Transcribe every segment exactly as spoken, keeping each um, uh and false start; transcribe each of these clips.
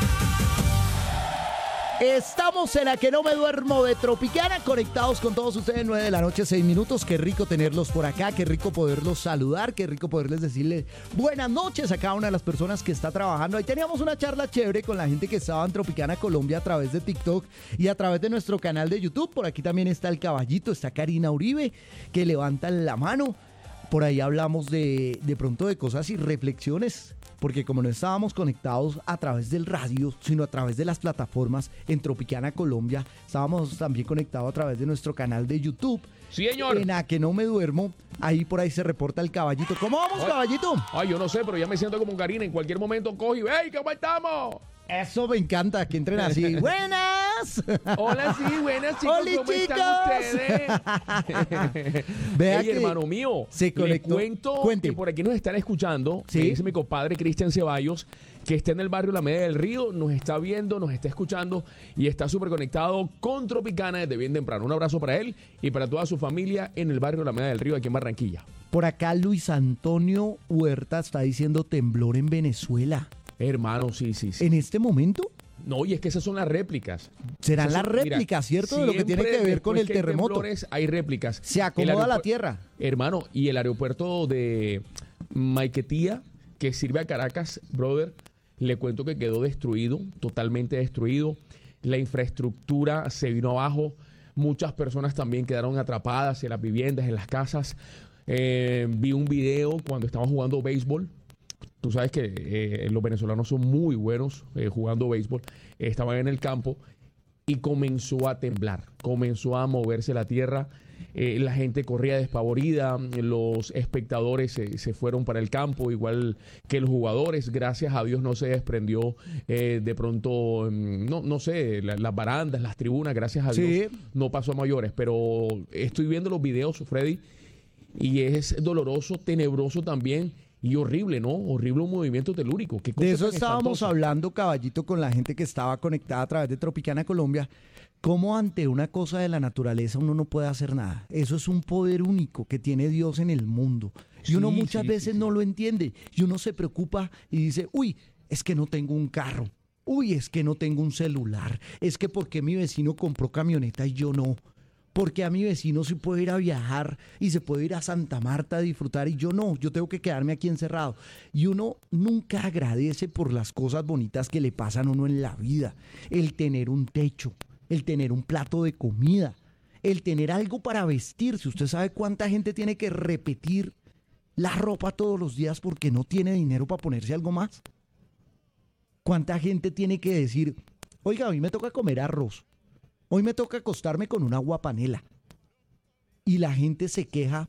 Estamos en La Que No Me Duermo de Tropicana, conectados con todos ustedes, nueve de la noche, seis minutos. Qué rico tenerlos por acá, qué rico poderlos saludar, qué rico poderles decirle buenas noches a cada una de las personas que está trabajando. Ahí teníamos una charla chévere con la gente que estaba en Tropicana Colombia a través de TikTok y a través de nuestro canal de YouTube. Por aquí también está el caballito, está Karina Uribe, que levantan la mano. Por ahí hablamos de, de pronto de cosas y reflexiones, porque como no estábamos conectados a través del radio, sino a través de las plataformas en Tropicana Colombia, estábamos también conectados a través de nuestro canal de YouTube. Sí, señor. En A Que No Me Duermo, ahí por ahí se reporta el caballito. ¿Cómo vamos, Ay, caballito? Ay, yo no sé, pero ya me siento como Karina. En cualquier momento cojo y ¡hey, cómo estamos! Eso me encanta, que entren así. ¡Buenas! Hola, sí, buenas, chicos. ¡Holi, ¿Cómo chicos! están ustedes? Vea Ey, que hermano mío, se conectó. le cuento Cuente. que por aquí nos están escuchando. ¿Sí? Me dice mi compadre Cristian Ceballos, que está en el barrio La Media del Río, nos está viendo, nos está escuchando y está súper conectado con Tropicana desde bien temprano. Un abrazo para él y para toda su familia en el barrio La Media del Río, aquí en Barranquilla. Por acá Luis Antonio Huerta está diciendo temblor en Venezuela. Hermano, sí, sí, sí. ¿En este momento? No, y es que esas son las réplicas. Serán Esas las son- réplicas, mira, ¿cierto? De lo que tiene siempre que ver con después el que hay terremoto. temblores, hay réplicas. Se El acomoda la aeropu- tierra. Hermano, y el aeropuerto de Maiquetía, que sirve a Caracas, brother, le cuento que quedó destruido, totalmente destruido. La infraestructura se vino abajo. Muchas personas también quedaron atrapadas en las viviendas, en las casas. Eh, vi un video cuando estaban jugando béisbol. Tú sabes que eh, los venezolanos son muy buenos eh, jugando béisbol. Eh, estaban en el campo y comenzó a temblar, comenzó a moverse la tierra. Eh, la gente corría despavorida, los espectadores se, se fueron para el campo, igual que los jugadores. Gracias a Dios no se desprendió eh, de pronto, mm, no, no sé, la- las barandas, las tribunas, gracias a Dios Sí. no pasó a mayores. Pero estoy viendo los videos, Freddy, y es doloroso, tenebroso también. Y horrible, ¿no? Horrible un movimiento telúrico. ¿Qué cosa De eso tan estábamos espantosa? hablando, caballito, con la gente que estaba conectada a través de Tropicana Colombia. Cómo ante una cosa de la naturaleza uno no puede hacer nada. Eso es un poder único que tiene Dios en el mundo. Y uno Sí, muchas sí, veces sí, sí. no lo entiende. Y uno se preocupa y dice, uy, es que no tengo un carro. Uy, es que no tengo un celular. Es que porque mi vecino compró camioneta y yo no. Porque a mi vecino sí puede ir a viajar y se puede ir a Santa Marta a disfrutar y yo no, yo tengo que quedarme aquí encerrado. Y uno nunca agradece por las cosas bonitas que le pasan a uno en la vida. El tener un techo, el tener un plato de comida, el tener algo para vestirse. ¿Usted sabe cuánta gente tiene que repetir la ropa todos los días porque no tiene dinero para ponerse algo más? ¿Cuánta gente tiene que decir, oiga, a mí me toca comer arroz? Hoy me toca acostarme con una guapanela. Y la gente se queja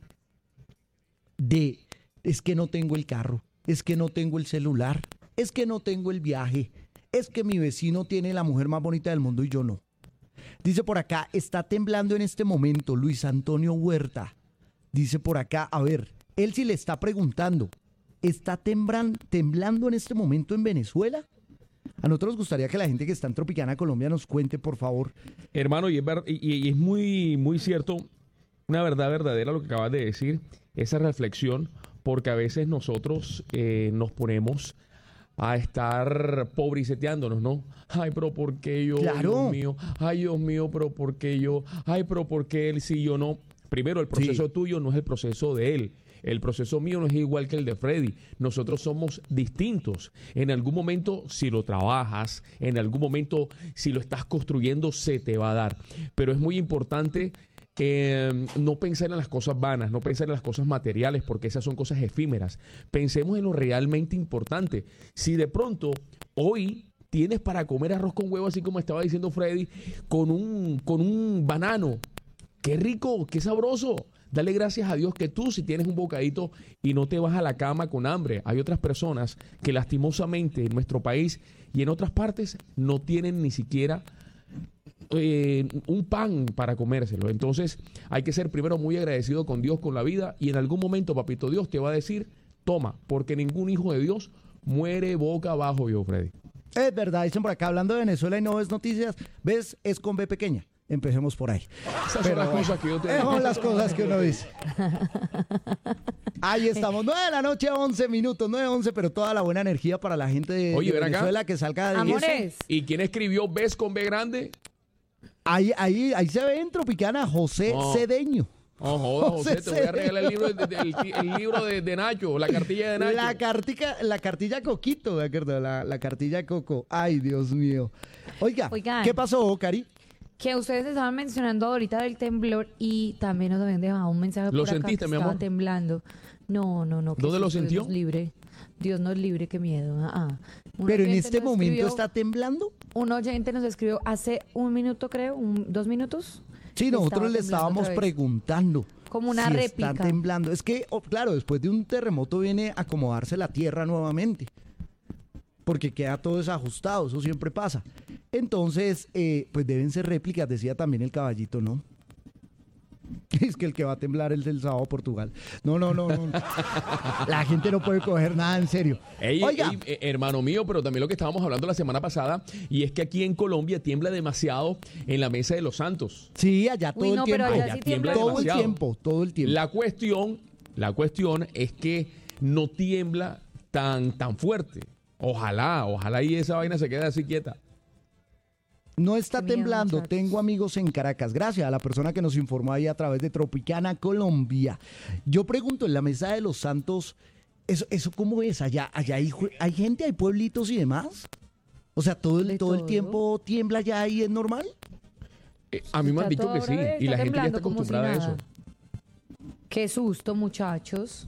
de, es que no tengo el carro, es que no tengo el celular, es que no tengo el viaje, es que mi vecino tiene la mujer más bonita del mundo y yo no. Dice por acá, está temblando en este momento Luis Antonio Huerta. Dice por acá, a ver, él sí le está preguntando, ¿está temblan- temblando en este momento en Venezuela? A nosotros nos gustaría que la gente que está en Tropicana Colombia nos cuente, por favor. Hermano, y es, ver- y- y es muy, muy cierto, una verdad verdadera lo que acabas de decir, esa reflexión, porque a veces nosotros eh, nos ponemos a estar pobriseteándonos, ¿no? Ay, pero ¿por qué yo? Claro. Dios mío. Ay, Dios mío, pero ¿por qué yo? Ay, pero ¿por qué él sí, yo no? Primero, el proceso Sí. tuyo no es el proceso de él. El proceso mío no es igual que el de Freddy. Nosotros somos distintos. En algún momento, si lo trabajas, en algún momento, si lo estás construyendo, se te va a dar. Pero es muy importante eh, no pensar en las cosas vanas, no pensar en las cosas materiales, porque esas son cosas efímeras. Pensemos en lo realmente importante. Si de pronto hoy tienes para comer arroz con huevo, así como estaba diciendo Freddy, con un, con un banano, qué rico, qué sabroso. Dale gracias a Dios que tú si tienes un bocadito y no te vas a la cama con hambre. Hay otras personas que lastimosamente en nuestro país y en otras partes no tienen ni siquiera eh, un pan para comérselo. Entonces hay que ser primero muy agradecido con Dios, con la vida, y en algún momento, papito Dios te va a decir, toma, porque ningún hijo de Dios muere boca abajo, yo, Freddy. Es verdad, dicen por acá, hablando de Venezuela y no ves noticias, ves, es con B pequeña. Empecemos por ahí. Esas Pero, son las cosas que yo te son las cosas que uno dice. Ahí estamos, nueve de la noche, once minutos, nueve once, pero toda la buena energía para la gente de, Oye, de ven acá. Venezuela que salga de Amores. ¿Y quién escribió Ves con B grande? Ahí, ahí, ahí se ve en Tropicana José Oh. Cedeño. Oh, joda, José, José te voy a regalar el libro de, de- el, el libro de, de Nacho, la cartilla de Nacho. La cartica, la cartilla Coquito, ¿de acuerdo? La, la cartilla Coco. Ay, Dios mío. Oiga, Oigan. ¿qué pasó, Cari? Que ustedes estaban mencionando ahorita del temblor y también nos habían dejado un mensaje ¿Lo por acá sentiste, que mi estaba amor? temblando. No, no, no. que ¿Dónde lo susto, sintió? Dios nos libre. Dios nos libre, qué miedo. ah, ah. Un Pero en oyente este nos momento escribió- está temblando. Un oyente nos escribió hace un minuto, creo, un, dos minutos. Sí, que nosotros estaba le temblando estábamos otra vez. preguntando. Como una si réplica. Está temblando. Es que, oh, claro, después de un terremoto viene a acomodarse la tierra nuevamente. Porque queda todo desajustado, eso siempre pasa. Entonces, eh, pues deben ser réplicas, decía también el caballito, ¿no? Es que el que va a temblar es el sábado Portugal. No, no, no, no. La gente no puede coger nada en serio. Ey, Oiga, ey, eh, hermano mío, pero también lo que estábamos hablando la semana pasada, y es que aquí en Colombia tiembla demasiado en la Mesa de los Santos. sí, allá todo Uy, el no, tiempo. pero allá Allá sí tiembla tiembla todo el demasiado. tiempo, todo el tiempo. La cuestión, la cuestión es que no tiembla tan, tan fuerte. Ojalá, ojalá y esa vaina se quede así quieta. No está Qué miedo, temblando, muchachos. tengo amigos en Caracas. Gracias a la persona que nos informó ahí a través de Tropicana Colombia. Yo pregunto, en la Mesa de los Santos, ¿eso, eso cómo es? ¿Allá, allá hay, jue- hay gente, hay pueblitos y demás? O sea, ¿todo el, De todo el todo. tiempo tiembla ya ahí, es normal? Eh, a mí me han Está dicho que todo sí, breve, y la está gente ya está temblando como si acostumbrada a nada. eso. Qué susto, muchachos.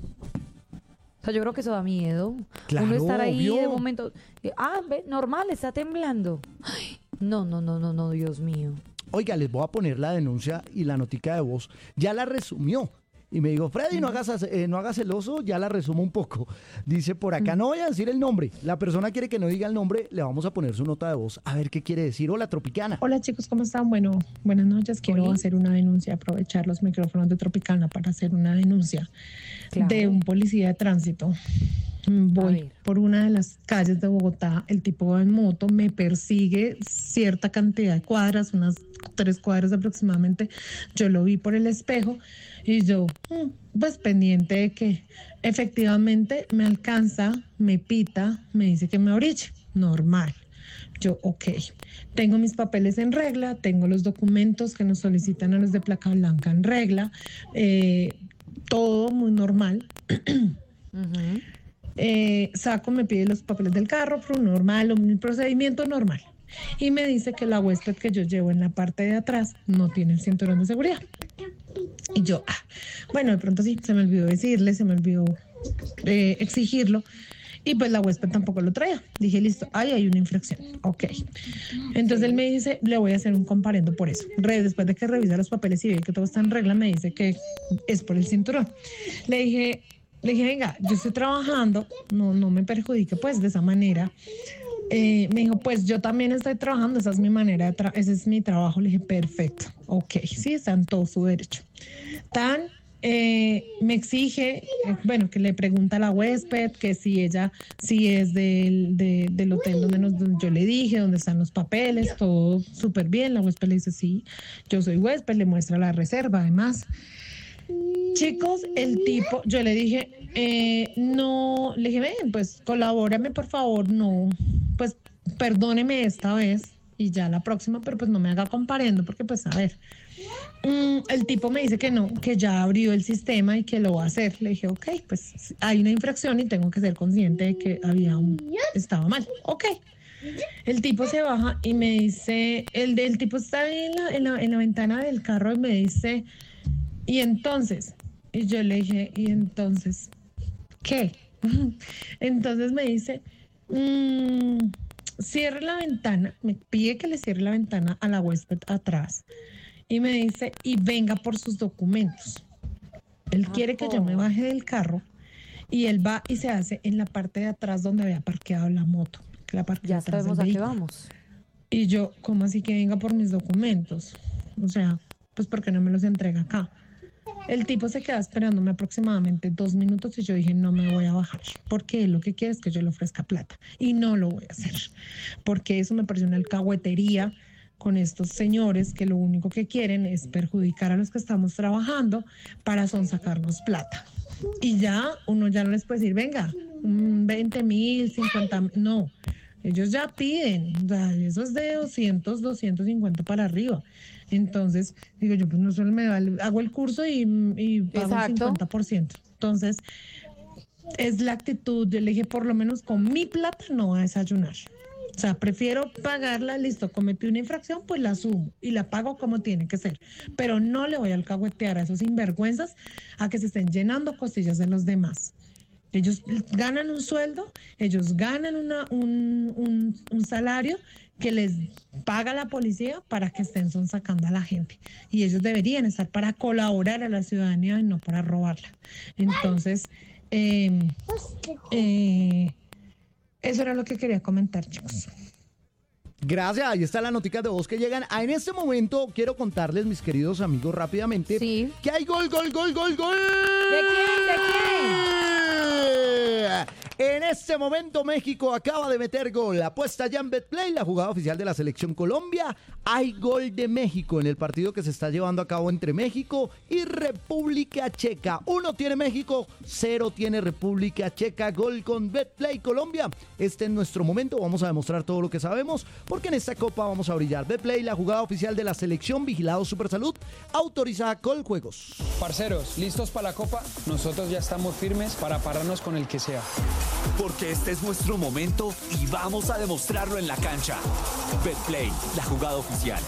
O sea, yo creo que eso da miedo. Claro, Uno estar ahí obvio. de momento. eh, Ah, ve, normal, está temblando. Ay, no, no, no, no, no, Dios mío. Oiga, les voy a poner la denuncia y la notica de voz. Ya la resumió. Y me dijo, Freddy, no hagas, eh, no hagas celoso, ya la resumo un poco. Dice por acá, no voy a decir el nombre. La persona quiere que no diga el nombre, le vamos a poner su nota de voz. A ver qué quiere decir. Hola, Tropicana. Hola chicos, ¿cómo están? Bueno, buenas noches. Quiero Oli. hacer una denuncia, aprovechar los micrófonos de Tropicana para hacer una denuncia Claro. de un policía de tránsito. Mm, A Voy ver. por una de las calles de Bogotá, el tipo va en moto, me persigue cierta cantidad de cuadras, unas tres cuadras aproximadamente. Yo lo vi por el espejo y yo, mm, pues pendiente de que efectivamente me alcanza, me pita, me dice que me orille. Normal. Yo, ok, tengo mis papeles en regla, tengo los documentos que nos solicitan a los de placa blanca en regla, eh, todo muy normal. Ujú. Eh, saco, me pide los papeles del carro, pro- normal, un procedimiento normal. Y me dice que la huésped que yo llevo en la parte de atrás no tiene el cinturón de seguridad. Y yo, ah, bueno, de pronto sí, se me olvidó decirle, se me olvidó eh, exigirlo. Y pues la huésped tampoco lo traía. Dije, listo, ahí hay una infracción. Ok. Entonces él me dice, le voy a hacer un comparendo por eso. Re- después de que revisa los papeles y ve que todo está en regla, me dice que es por el cinturón. Le dije, le dije, venga, yo estoy trabajando, no, no me perjudique pues de esa manera. Eh, me dijo, pues yo también estoy trabajando, esa es mi manera, de tra- ese es mi trabajo. Le dije, perfecto, ok, sí, está en todo su derecho. Tan, eh, me exige, eh, bueno, que le pregunta a la huésped que si ella, si es del, de- del hotel donde, nos, donde yo le dije, donde están los papeles, todo súper bien. La huésped le dice, sí, yo soy huésped, le muestra la reserva además. Chicos, el tipo, yo le dije, eh, no, le dije, ven, pues colabórame por favor, no, pues perdóneme esta vez y ya la próxima, pero pues no me haga comparendo porque pues a ver, mm, el tipo me dice que no, que ya abrió el sistema y que lo va a hacer. Le dije, ok, pues hay una infracción y tengo que ser consciente de que había un, estaba mal, ok. El tipo se baja y me dice, el del tipo está ahí en la, en la, en la ventana del carro y me dice, y entonces, y yo le dije, ¿y entonces qué? Entonces me dice, "Mm, cierre la ventana", me pide que le cierre la ventana a la huésped atrás y me dice, y venga por sus documentos. Él quiere que yo me baje del carro y él va y se hace en la parte de atrás donde había parqueado la moto. La parte Ya de atrás sabemos del a qué vehículo. vamos. Y yo, ¿cómo así que venga por mis documentos? O sea, pues ¿por qué no me los entrega acá? El tipo se queda esperándome aproximadamente dos minutos y yo dije, no me voy a bajar, porque él lo que quiere es que yo le ofrezca plata y no lo voy a hacer, porque eso me pareció una alcahuetería con estos señores que lo único que quieren es perjudicar a los que estamos trabajando para sonsacarnos plata. Y ya uno ya no les puede decir, venga, veinte mil, cincuenta mil, no. Ellos ya piden, o sea, eso es de doscientos, doscientos cincuenta para arriba. Entonces, digo yo, pues no solo me da el- hago el curso y, y pago el Exacto. cincuenta por ciento. Entonces, es la actitud. Yo le dije, por lo menos con mi plata no va a desayunar. O sea, prefiero pagarla, listo, cometí una infracción, pues la asumo y la pago como tiene que ser. Pero no le voy a alcahuetear a esos sinvergüenzas a que se estén llenando costillas de los demás. Ellos ganan un sueldo, ellos ganan una, un, un, un salario que les paga la policía para que estén sacando a la gente. Y ellos deberían estar para colaborar a la ciudadanía y no para robarla. Entonces, eh, eh, eso era lo que quería comentar, chicos. Gracias, ahí está la notica de voz que llegan. Ah, en este momento quiero contarles, mis queridos amigos, rápidamente, Sí. que hay gol, gol, gol, gol, gol. ¿De quién? ¿De quién? En este momento México acaba de meter gol. Apuesta ya en Betplay, la jugada oficial de la selección Colombia. Hay gol de México en el partido que se está llevando a cabo entre México y República Checa. Uno tiene México, cero tiene República Checa. Gol con Betplay Colombia. Este es nuestro momento. Vamos a demostrar todo lo que sabemos porque en esta copa vamos a brillar. Betplay, la jugada oficial de la selección, vigilado Supersalud, autorizada Coljuegos. Parceros, ¿listos para la copa? Nosotros ya estamos firmes para pararnos con el que sea. Porque este es nuestro momento y vamos a demostrarlo en la cancha. Betplay, la jugada oficial.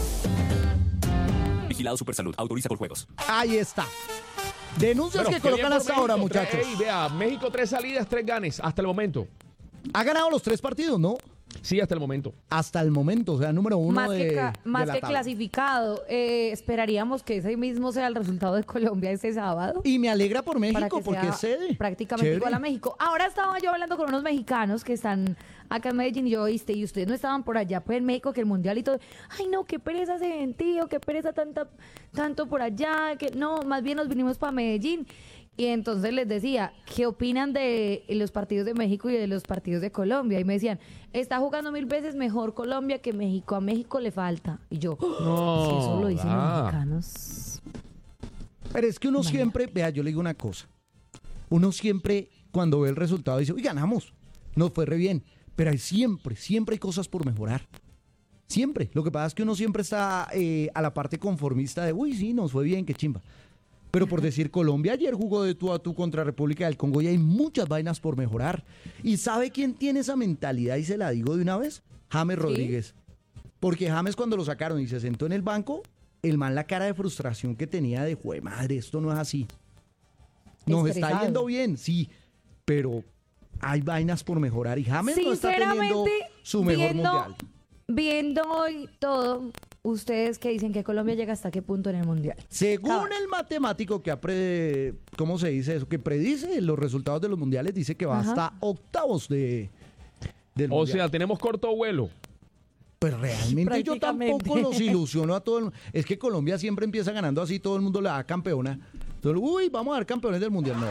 Vigilado Supersalud, autoriza por juegos. Ahí está. Denuncias Bueno, que qué colocan bien por hasta ahora, México. Tres- muchachos. ey, vea, México tres salidas, tres ganes hasta el momento. Ha ganado los tres partidos, ¿no? Sí, hasta el momento. Hasta el momento, o sea, número uno Más de, que, ca- de más la que tabla. clasificado, eh, esperaríamos que ese mismo sea el resultado de Colombia este sábado. Y me alegra por para México que porque sea es sede. prácticamente Chévere. igual a México. Ahora estaba yo hablando con unos mexicanos que están acá en Medellín y yo, ¿viste? Y ustedes no estaban por allá, pues en México, que el mundial y todo. Ay, no, qué pereza ese gentío, qué pereza tanta, tanto por allá, que no, más bien nos vinimos para Medellín. Y entonces les decía, ¿qué opinan de los partidos de México y de los partidos de Colombia? Y me decían, está jugando mil veces mejor Colombia que México, a México le falta. Y yo, No, si eso lo dicen los ah. mexicanos. Pero es que uno siempre, vea, yo le digo una cosa. Uno siempre, cuando ve el resultado, dice, uy, ganamos. Nos fue re bien. Pero hay siempre, siempre hay cosas por mejorar. Siempre. Lo que pasa es que uno siempre está eh, a la parte conformista de, uy, sí, nos fue bien, qué chimba. Pero por decir, Colombia ayer jugó de tú a tú contra República del Congo y hay muchas vainas por mejorar. ¿Y sabe quién tiene esa mentalidad? Y se la digo de una vez, James Rodríguez. Porque James cuando lo sacaron y se sentó en el banco, el man la cara de frustración que tenía de, jue madre, esto no es así. Nos está Estresado. yendo bien, sí, pero hay vainas por mejorar y James no está teniendo Sinceramente, su mejor viendo, mundial. viendo hoy todo, ustedes que dicen que Colombia llega hasta qué punto en el mundial. Según Cabal. el matemático que ha pre- ¿cómo se dice eso? Que predice los resultados de los mundiales, dice que va Ajá. hasta octavos de del O mundial. sea, tenemos corto vuelo. Pues realmente yo Prácticamente. tampoco los ilusiono a todo el mundo. Es que Colombia siempre empieza ganando así, todo el mundo le da campeona. Entonces, uy, vamos a dar campeones del mundial. No.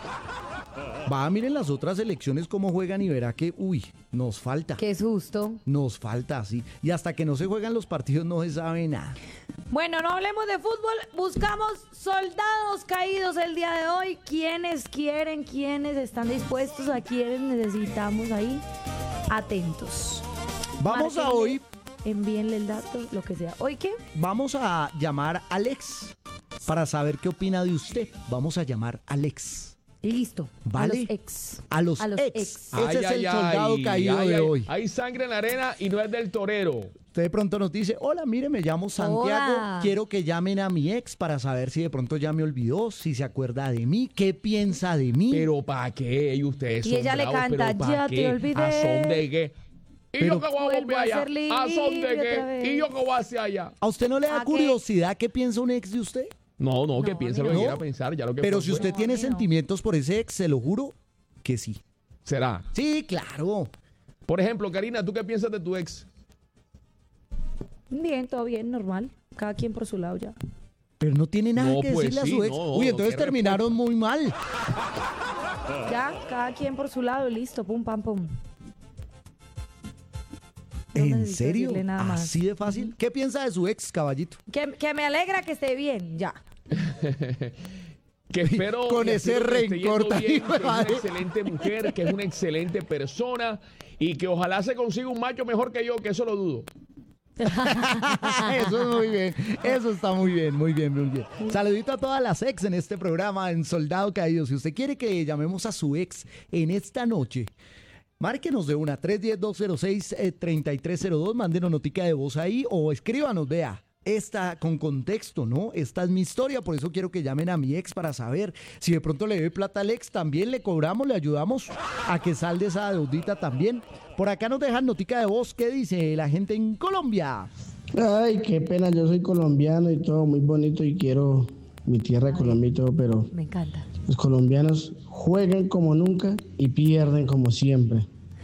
Va, miren las otras elecciones cómo juegan y verá que, uy, nos falta. Qué susto. Nos falta, sí. Y hasta que no se juegan los partidos no se sabe nada. Bueno, no hablemos de fútbol, buscamos soldados caídos el día de hoy. ¿Quiénes quieren? ¿Quiénes están dispuestos? ¿A quiénes necesitamos ahí? Atentos. Vamos a Márquenle, hoy, Envíenle el dato, lo que sea. ¿Hoy qué? vamos a llamar a Alex para saber qué opina de usted. Vamos a llamar a Alex. Listo. Vale. A los ex. A los, A los ex. ex. Ese Ay, es ay, el soldado ay, caído ay, de ay. hoy. Hay sangre en la arena y no es del torero. Usted de pronto nos dice, hola, mire, me llamo Santiago, Hola. quiero que llamen a mi ex para saber si de pronto ya me olvidó, si se acuerda de mí, qué piensa de mí. Pero ¿para qué? Y ustedes Y son ella le bravos, canta, pero ¿pa' "Ya te qué? olvidé". ¿A son de qué? ¿Y Pero- yo qué voy a Vuelvo volver a allá? ser ¿A son de libre otra qué? vez. ¿Y yo qué voy a hacer allá? ¿A usted no le da ¿A qué? curiosidad qué piensa un ex de usted? No, no, que No, piense a mí lo que no. quiera pensar. Ya lo que Pero fue, si fue. usted No, tiene a mí no. sentimientos por ese ex, se lo juro que sí. Será. Sí, claro. Por ejemplo, Karina, ¿tú qué piensas de tu ex? Bien, todo bien, normal. Cada quien por su lado ya. Pero no tiene nada No, que pues decirle sí, a su ex. no, Uy, entonces qué terminaron muy mal. Ya, cada quien por su lado, listo, pum, pam, pum. No ¿En necesito serio? decirle nada más. ¿Así de fácil? ¿Qué piensa de su ex, caballito? Que, que me alegra que esté bien, ya. Que espero Con que ese espero que esté rencor yendo tan bien, hijo que de es una madre. excelente mujer, que es una excelente persona y que ojalá se consiga un macho mejor que yo, que eso lo dudo. Eso es muy bien, eso está muy bien, muy bien, muy bien. Saludito a todas las ex en este programa en Soldado Caído. Si usted quiere que llamemos a su ex en esta noche, márquenos de una tres uno cero, dos cero seis, tres tres cero dos, mándenos notica de voz ahí o escríbanos, vea. Esta con contexto, ¿no? Esta es mi historia, por eso quiero que llamen a mi ex para saber si de pronto le debe plata al ex, también le cobramos, le ayudamos a que salde esa deudita también. Por acá nos dejan notica de voz, ¿qué dice la gente en Colombia? Ay, qué pena, yo soy colombiano y todo muy bonito y quiero mi tierra de Colombia y todo, pero Me encanta. los colombianos juegan como nunca y pierden como siempre.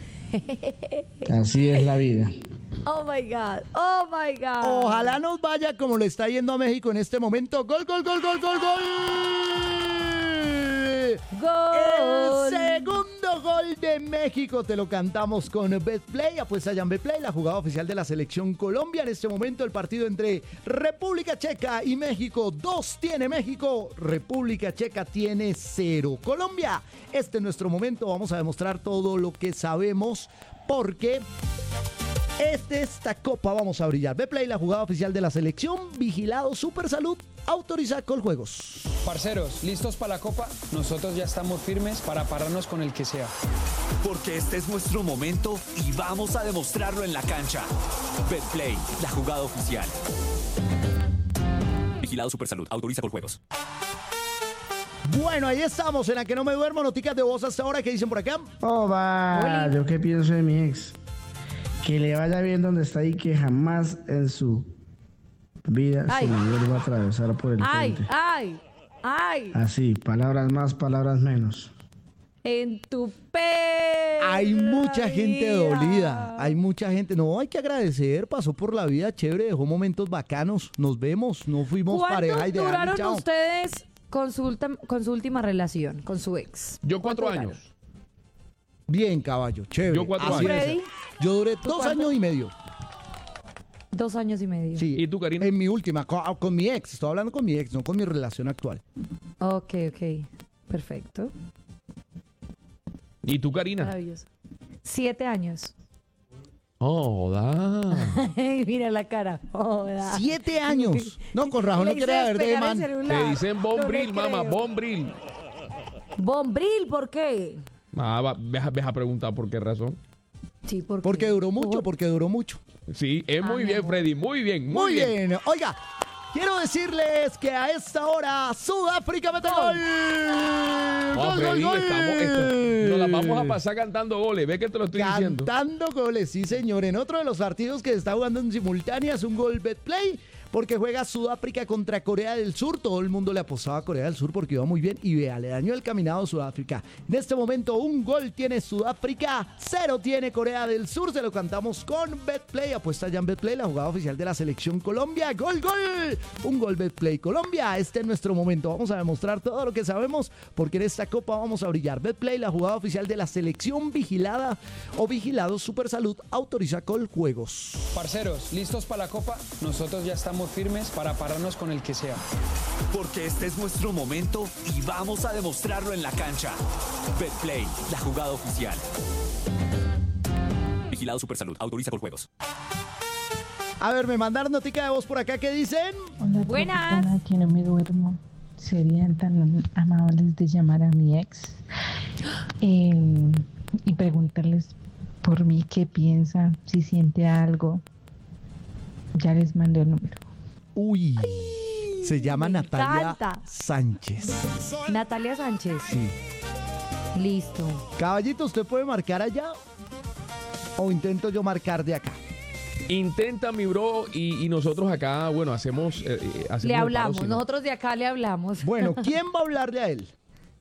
Así es la vida. Oh my God, oh my God. Ojalá nos vaya como le está yendo a México en este momento. ¡Gol, gol, gol, gol, gol, gol! Gol. El segundo gol de México te lo cantamos con Betplay. Apuesta ya en Betplay, la jugada oficial de la selección Colombia. En este momento el partido entre República Checa y México. Dos tiene México, República Checa tiene cero. Colombia, este es nuestro momento. Vamos a demostrar todo lo que sabemos porque... Este, esta copa vamos a brillar. Betplay, la jugada oficial de la selección. Vigilado Super Salud. Autoriza Coljuegos. Parceros, ¿listos para la copa? Nosotros ya estamos firmes para pararnos con el que sea. Porque este es nuestro momento y vamos a demostrarlo en la cancha. Betplay, la jugada oficial. Vigilado Supersalud. Autoriza Coljuegos. Bueno, ahí estamos en la que no me duermo. Noticas de voz hasta ahora. ¿Qué dicen por acá? Oh, va, yo qué pienso de mi ex. Que le vaya bien donde está y que jamás en su vida Ay. se le vuelva a atravesar por el Ay, frente. ay, ay. Así, palabras más, palabras menos. En tu pe. Hay mucha gente dolida. Hay mucha gente. No, hay que agradecer. Pasó por la vida chévere. Dejó momentos bacanos. Nos vemos. No fuimos pareja y ¿Cuánto de duraron chao. ustedes con su, ultim- con su última relación, con su ex? Yo cuatro ¿Cuánto años. Bien, caballo. Chévere. Yo cuatro Así años. es. Freddy? Yo duré dos cuánto? años y medio. Dos años y medio. Sí. ¿Y tú, Karina? En mi última, con, con mi ex. Estoy hablando con mi ex, no con mi relación actual. Ok, ok. Perfecto. ¿Y tú, Karina? Maravilloso. Siete años. Oh, da. Mira la cara. Joda. Siete años. No, con razón no Le quería hice ver de despegar el man. celular. Te dicen No le Bombril, mamá, creo. Bombril. Bombril, ¿por qué? Ah, va, deja, deja preguntar por qué razón. Sí, ¿por qué? Porque duró mucho, Por- porque duró mucho. Sí, es Ah, muy mi bien, amor. Freddy, muy bien, muy, Muy bien. Oiga, quiero decirles que a esta hora Sudáfrica mete gol. No, Gol, Freddy, gol, gol. estamos, esto- nos las vamos a pasar cantando goles, ve que te lo estoy diciendo. Cantando goles, sí señor. En otro de los partidos que se está jugando en simultánea es un gol Betplay, porque juega Sudáfrica contra Corea del Sur. Todo el mundo le apostaba a Corea del Sur porque iba muy bien y vea, le dañó el caminado a Sudáfrica. En este momento un gol tiene Sudáfrica, cero tiene Corea del Sur. Se lo cantamos con Betplay. Apuesta ya en Betplay, la jugada oficial de la selección Colombia. Gol, gol. Un gol Betplay Colombia. Este es nuestro momento. Vamos a demostrar todo lo que sabemos porque en esta copa vamos a brillar. Betplay, la jugada oficial de la selección vigilada o vigilado Super Salud. Autoriza Coljuegos. Parceros, ¿listos para la copa? Nosotros ya estamos firmes para pararnos con el que sea. Porque este es nuestro momento y vamos a demostrarlo en la cancha. Betplay, la jugada oficial. Vigilado Supersalud. Autoriza Coljuegos. A ver, me mandaron notica de voz por acá. ¿Qué dicen? Hola, Buenas. Tropicana, que no me duermo. Serían tan amables de llamar a mi ex eh, y preguntarles por mí qué piensa, si siente algo. Ya les mandé el número. Uy, se llama me Natalia encanta. Sánchez. Natalia Sánchez. Sí. Listo. Caballito, ¿usted puede marcar allá? ¿O intento yo marcar de acá? Intenta, mi bro, y, y nosotros acá, bueno, hacemos... eh, eh, hacemos Le el hablamos. paro, si no. Nosotros de acá le hablamos. Bueno, ¿quién va a hablarle a él?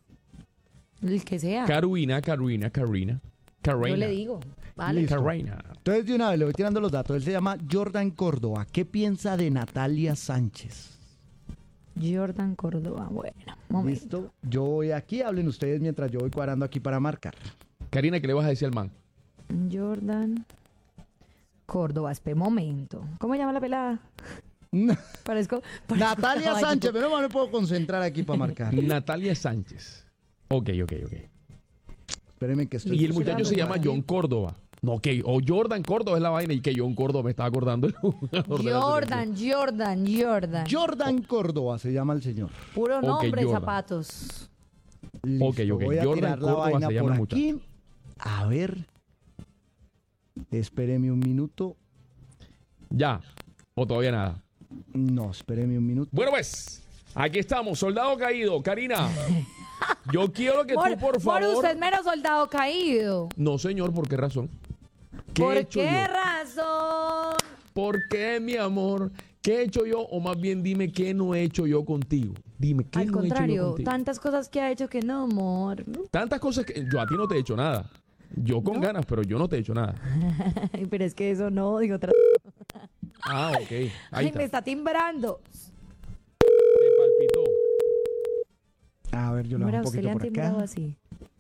El que sea. Carolina, Carolina, Carolina. Carolina. Yo le digo. Vale. Listo. Carolina. Entonces, de una vez le voy tirando los datos. Él se llama Jordan Córdoba. ¿Qué piensa de Natalia Sánchez? Jordan Córdoba. Bueno, momento. ¿Listo? Yo voy aquí, hablen ustedes mientras yo voy cuadrando aquí para marcar. Karina, ¿qué le vas a decir al man? Jordan Córdoba, espera un momento. ¿Cómo se llama la pelada? Parezco, parezco Natalia caballo. Sánchez, pero no me puedo concentrar aquí para marcar. Natalia Sánchez. Ok, ok, ok. Espérenme que estoy... Y el muchacho se llama John Córdoba. No, que o Jordan Córdoba es la vaina y que John Córdoba me estaba acordando. El jugador de la Jordan, Jordan, Jordan. Jordan Córdoba se llama el señor. Puro Ok, nombre y Jordan. zapatos. Listo, Ok, ok. voy a Jordan tirar la Córdoba vaina se llama por el aquí. A ver. Espéreme un minuto. Ya. O todavía nada. No, espéreme un minuto. Bueno, pues, aquí estamos, soldado caído. Karina, yo quiero que Mor, tú, por Mor, favor... usted es mero soldado caído. No, señor, ¿por qué razón? ¿Qué ¿Por he hecho qué yo? razón? ¿Por qué, mi amor? ¿Qué he hecho yo? O más bien dime qué no he hecho yo contigo. Dime, ¿qué Al no he hecho yo contrario, contigo? tantas cosas que ha hecho que no, amor. Tantas cosas que yo a ti no te he hecho nada. Yo con ganas, pero yo no te he hecho nada. Pero es que eso no, digo otra. Ah, ok. Ahí Ay, está. me está timbrando. Te palpitó. A ver, yo lo hago Mira, un usted le poquito han por acá. timbrado así.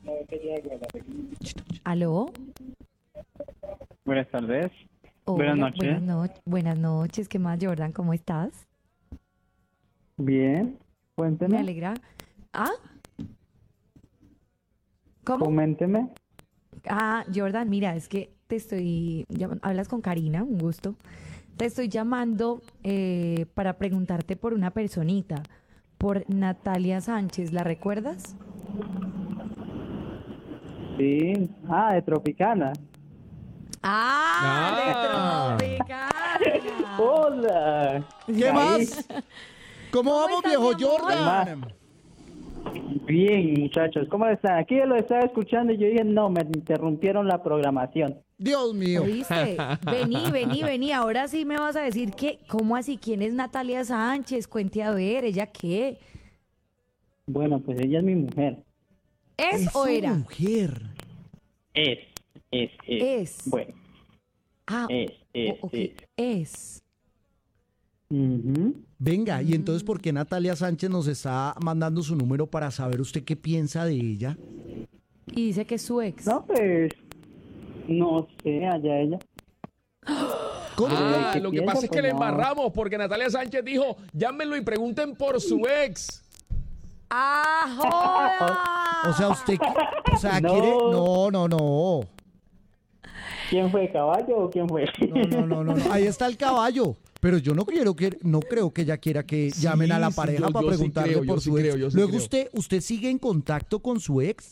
¿Aló? Buenas tardes. Hola, Buenas noches. Buenas, no- buenas noches. ¿Qué más, Jordan? ¿Cómo estás? Bien. Me Cuénteme. alegra. ¿Ah? ¿Cómo? Coménteme. Ah, Jordan, mira, es que te estoy llam- hablas con Karina, un gusto. Te estoy llamando eh, para preguntarte por una personita, por Natalia Sánchez, ¿la recuerdas? Sí. Ah, de Tropicana. ¡Ah! de Tropicana. Hola. ¿Qué más? ¿Cómo vamos, estás, viejo mi amor? Jordan? Bien, muchachos. ¿Cómo están? Aquí yo lo estaba escuchando y yo dije, no, me interrumpieron la programación. Dios mío. ¿Oíste? Vení, vení, vení. Ahora sí me vas a decir que, ¿cómo así? ¿Quién es Natalia Sánchez? Cuente a ver, ¿ella qué? Bueno, pues ella es mi mujer. ¿Es, Es o su era? mujer. Es, es, es. Es. Bueno, Ah, es, es, o- ok, es. es. Ujú. Venga, y entonces, ¿por qué Natalia Sánchez nos está mandando su número para saber usted qué piensa de ella? Y dice que es su ex. No, pues, no sé, allá ella. ¿Cómo? Ah, ¿qué lo que piensa? pasa es que Pues le no. embarramos porque Natalia Sánchez dijo, llámenlo y pregunten por su ex. ¡Ah, joda! O sea, usted, o sea, No. quiere... No, no, no. ¿Quién fue, caballo o quién fue? No, no, no, no, no. Ahí está el caballo. Pero yo no quiero que, no creo que ella quiera que Sí, llamen a la sí, pareja yo- para yo sí preguntarle creo, yo por sí su ex. creo, yo sí Luego creo. usted, usted sigue en contacto con su ex.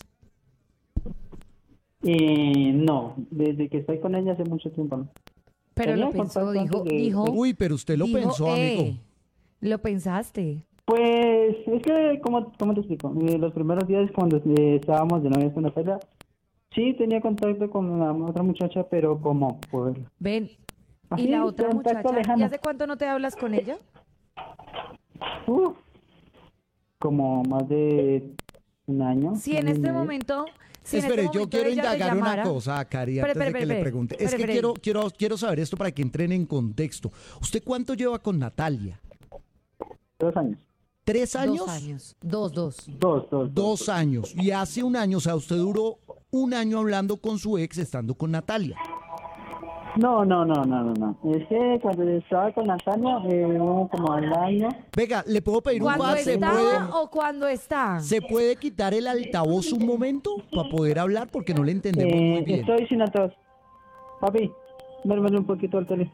Eh, no, desde que estoy con ella hace mucho tiempo. ¿No? Pero Tenía lo pensó, contacto dijo, antes de- dijo. Uy, pero usted lo dijo, pensó, eh, amigo. Lo pensaste. Pues es que, ¿cómo, cómo te explico? Eh, los primeros días cuando eh, estábamos de novios con Natalia, sí tenía contacto con la otra muchacha, pero como por... Ven. Así, ¿Y la otra contacto muchacha? lejano. ¿Y hace cuánto no te hablas con ella? Uf, como más de un año. Si en año y este medio. momento. Si en Espere, este yo momento quiero ella te indagar una llamara- cosa, Cari, Espere, antes de espere, que le espere, pregunte. Es espere, que espere. quiero, quiero, quiero saber esto para que entren en contexto. ¿Usted cuánto lleva con Natalia? Dos años. ¿Tres años? Dos años. Dos, dos. Dos, dos. Dos años. Y hace un año, o sea, usted duró un año hablando con su ex estando con Natalia. No, no, no, no, no, no. Es que cuando estaba con Natalia, eh, hubo como al año. Venga, ¿le puedo pedir un ¿Cuándo favor? ¿Se estaba puede, o cuando está? ¿Se puede quitar el altavoz un momento para poder hablar? Porque no le entendemos Eh, muy bien. Estoy sin atrás. Papi, duérmele un poquito al tele.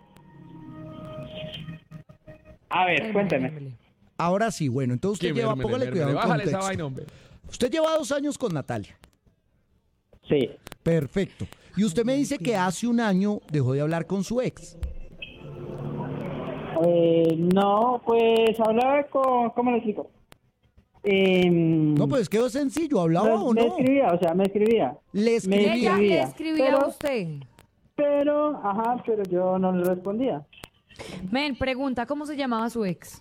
A ver, cuénteme. Ahora sí, bueno, entonces usted Que lleva, mérmele, póngale mérmele. cuidado al Bájale esa contexto. vaina, hombre. Usted lleva dos años con Natalia. Sí. Perfecto. Y usted me dice que hace un año dejó de hablar con su ex. Eh, no, pues hablaba con... ¿Cómo le explico? Eh, No, pues quedó sencillo, ¿hablaba me, o me no? escribía, o sea, me escribía. Le Me escribía. Ella le escribía Pero- a usted. Pero, ajá, pero yo no le respondía. Men, pregunta, ¿cómo se llamaba su ex?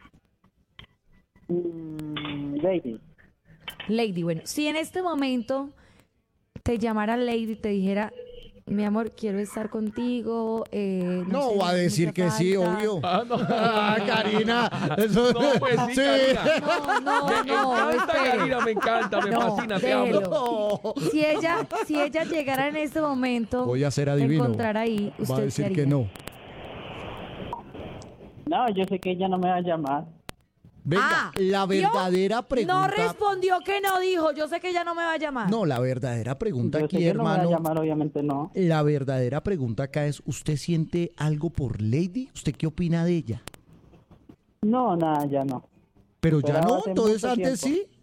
Mm, Lady. Lady, bueno, si en este momento te llamara Lady y te dijera, mi amor, quiero estar contigo. Eh, no No, sé, va a me hace decir mucha que sí, falta. obvio. Ah, no. Ah, Karina. Eso... No, pues sí, Karina. No, no, Me no, encanta, espere. Karina, me encanta, me No, fascina, te déjelo. amo. Si ella, si ella llegara en este momento, Voy a ser adivino. encontrar ahí, Va a ¿usted decir qué que haría? no. No, yo sé que ella no me va a llamar. Venga, Ah, la ¿vio? verdadera pregunta. No respondió que no dijo. Yo sé que ella no me va a llamar. No, la verdadera pregunta Yo aquí, sé que no me va a hermano. llamar, obviamente no. La verdadera pregunta acá es, ¿usted siente algo por Lady? ¿Usted qué opina de ella? No, nada, ya no. Pero ya Pero no, hace entonces mucho antes tiempo. sí.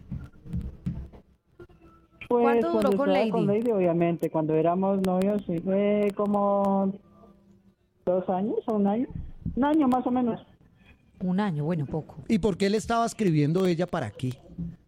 Pues ¿Cuánto duró cuando con estaba Lady? con Lady, obviamente. Cuando éramos novios, sí, fue como dos años o un año. Un año más o menos. Un año, bueno, poco. ¿Y por qué le estaba escribiendo ella para qué?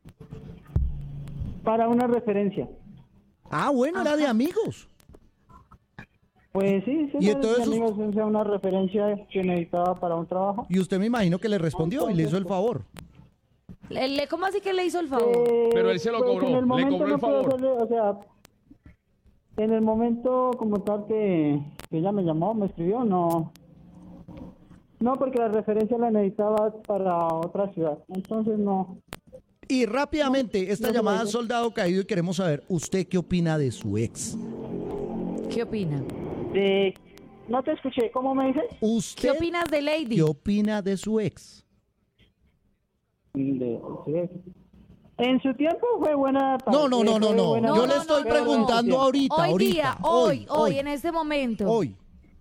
Para una referencia. Ah, bueno, era de amigos. Pues sí, sí, ¿Y no, entonces mis amigos, o sea, una referencia que necesitaba para un trabajo. Y usted me imagino que le respondió y le hizo el favor. Le- le- ¿Cómo así que le hizo el favor? Eh, Pero él se lo pues, cobró, en el le momento cobró el no pude favor. hacerle, o sea, en el momento como tal que, que ella me llamó, me escribió, no. No, porque la referencia la necesitaba para otra ciudad. Entonces no. Y rápidamente, esta no se lo llamada hizo. Soldado Caído y queremos saber, ¿usted qué opina de su ex? ¿Qué opina? De, no te escuché, ¿cómo me dices? ¿Usted ¿Qué opinas de Lady? qué opina de su ex? De, sí. En su tiempo fue buena. No, no, no, no, fue no. buena- No, Yo no, le no, estoy no, preguntando no. ahorita, Hoy ahorita. día, hoy, hoy, en este momento. Hoy.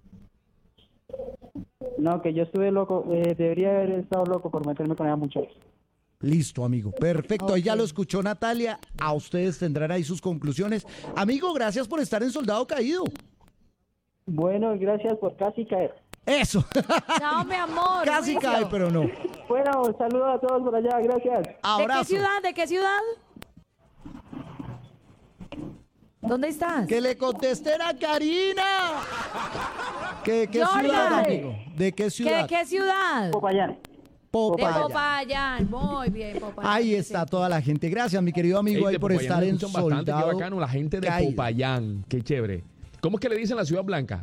No, que yo estuve loco, eh, debería haber estado loco por meterme con esa muchacha. Listo, amigo. Perfecto. Ahí ya Ok. lo escuchó Natalia. A ustedes tendrán ahí sus conclusiones. Amigo, gracias por estar en Soldado Caído. Bueno, gracias por casi caer. Eso. No, mi amor. Casi juicio. cae, pero no. Bueno, saludos a todos por allá, gracias. ¿De qué Abrazo. ciudad? ¿De qué ciudad? ¿Dónde estás? Que le contesten a Karina. ¿Qué, qué Jordan. ciudad, amigo? ¿De qué ¿Qué, ciudad? qué ciudad? Popayán. De Popayán. Popayán. Muy bien, Popayán. Ahí está toda la gente. Gracias, mi querido amigo, Ey, ahí de por Popayán estar me en escuchan bastante, qué Soldado bacano, la gente de Caído. Popayán, qué chévere. ¿Cómo es que le dicen la Ciudad Blanca?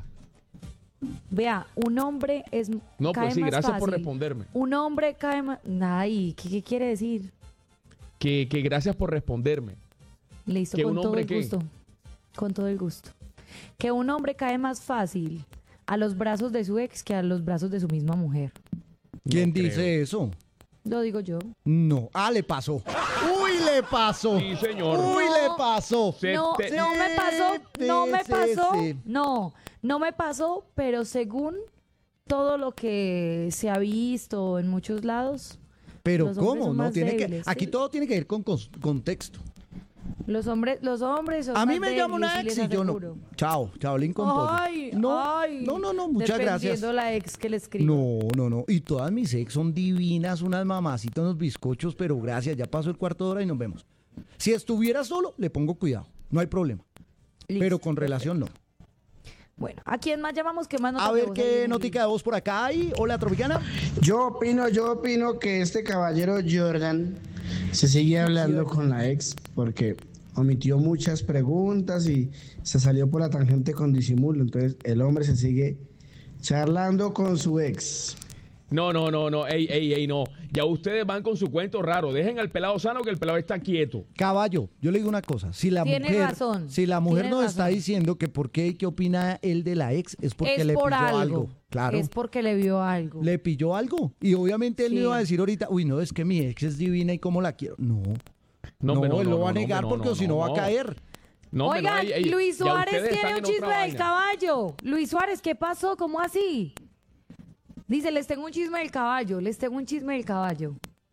Vea, un hombre es. No, cae pues sí, más gracias por fácil. responderme. Un hombre cae más. Ay, ¿qué, qué quiere decir? Que, que gracias por responderme. Listo, ¿Que con un todo hombre el qué? gusto. Con todo el gusto. Que un hombre cae más fácil a los brazos de su ex que a los brazos de su misma mujer. ¿Quién No creo. dice eso? Lo digo yo. No. Ah, le pasó. Uy, le pasó. Sí, señor. Uy, No. le pasó. Se No, te- no me pasó, no me Sí, pasó, sí. no, no me pasó, pero según todo lo que se ha visto en muchos lados, Pero Los hombres ¿cómo? son No más tiene que. débiles, Aquí sí. todo tiene que ver con cons- contexto. los hombres, los hombres son A mí más me llama una débiles, ex sí y les yo no. aseguro. Chao, chao, Lincoln Pollo. Ay, no, ay. no, no, no, muchas gracias. Dependiendo la ex que le escriba. No, no, no. Y todas mis ex son divinas, unas mamacitas, unos bizcochos, pero gracias, ya pasó el cuarto de hora y nos vemos. Si estuviera solo, le pongo cuidado, no hay problema. Listo. Pero con relación no. Bueno, ¿a quién más llamamos? ¿Qué más notas A de ver voz qué hay? notica de voz por acá hay. Hola, Tropicana. Yo opino, yo opino que este caballero Jordan se sigue hablando con la ex porque omitió muchas preguntas y se salió por la tangente con disimulo. Entonces el hombre se sigue charlando con su ex. No, no, no, no, ey, ey, ey, no. Ya ustedes van con su cuento raro. Dejen al pelado sano que el pelado está quieto. Caballo, yo le digo una cosa. Si la Tiene mujer, razón, si la mujer tiene nos está razón. diciendo que por qué y qué opina él de la ex, es porque Es le por pilló algo. algo. Claro. Es porque le vio algo. Le pilló algo. Y obviamente él Sí. no iba a decir ahorita, uy, no, es que mi ex es divina y cómo la quiero. No. No, hombre, él lo va a no, negar hombre, porque no, si no, no, va no. a caer. No, hombre, no, Oigan, ey, ey, Luis ya Suárez ustedes tiene están un en chisme otra del vaina. caballo. Luis Suárez, ¿qué pasó? ¿Cómo así? Dice, les tengo un chisme del caballo, les tengo un chisme del caballo.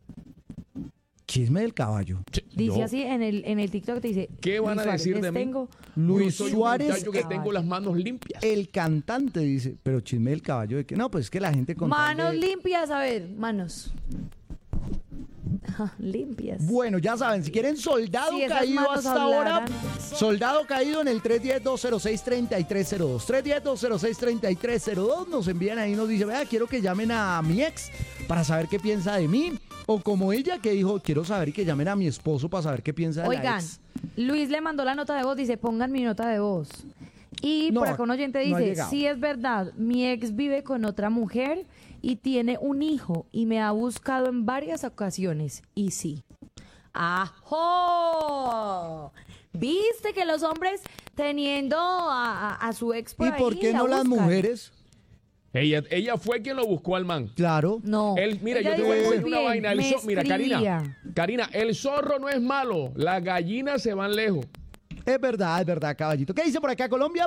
Chisme del caballo. Dice Yo- así en el, en el TikTok, te dice, ¿Qué van Luis a Suárez, decir les de mí? tengo Luis Yo soy un Suárez, muchacho que caballo. tengo las manos limpias. El cantante dice, pero chisme del caballo de que no, pues es que la gente con tal manos de- limpias, a ver, manos. Limpias. Bueno, ya saben, si quieren soldado Si esas caído manos hasta ahora, hablaran. soldado caído en el tres uno cero, dos cero seis, tres tres cero dos. tres uno cero, dos cero seis, tres tres cero dos. Nos envían ahí, nos dice, vea, quiero que llamen a mi ex para saber qué piensa de mí. O como ella que dijo, quiero saber y que llamen a mi esposo para saber qué piensa de la Oigan, ex. Luis le mandó la nota de voz, dice, pongan mi nota de voz. Y No, por acá un oyente no ha dice, llegado. sí es verdad, mi ex vive con otra mujer y tiene un hijo y me ha buscado en varias ocasiones. Y sí. ¡Ajo! ¿Viste que los hombres teniendo a, a- a su ex por ¿Y por ahí qué la no las buscan? mujeres? Ella, ella fue quien lo buscó al man. Claro. No. Él, mira, Ella yo te dijo voy a muy decir una bien, vaina. El me zo- mira, Karina, escribía. Karina, el zorro no es malo. Las gallinas se van lejos. Es verdad, es verdad, caballito. ¿Qué dice por acá Colombia?